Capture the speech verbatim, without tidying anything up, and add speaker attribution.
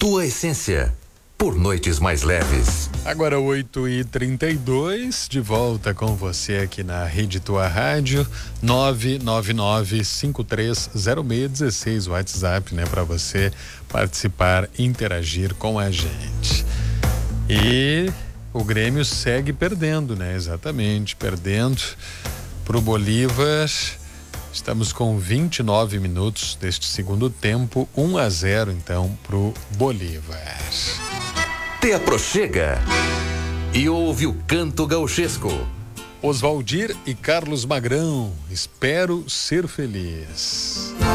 Speaker 1: tua essência, por noites mais leves.
Speaker 2: Agora oito e trinta e dois, de volta com você aqui na Rede Tua Rádio, nove nove nove, cinco três zero seis um seis, o WhatsApp, né, para você participar, interagir com a gente. E o Grêmio segue perdendo, né? Exatamente, perdendo pro Bolívar. Estamos com vinte e nove minutos deste segundo tempo, um a zero então pro Bolívar.
Speaker 1: Te aproxega e ouve o canto gauchesco.
Speaker 2: Oswaldir e Carlos Magrão, espero ser feliz.